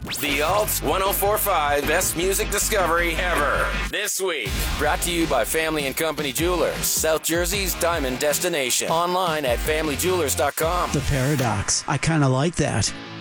The Alt 1045 Best Music Discovery Ever. This week, brought to you by Family and Company Jewelers, South Jersey's diamond destination. Online at familyjewelers.com. The paradox. I kind of like that.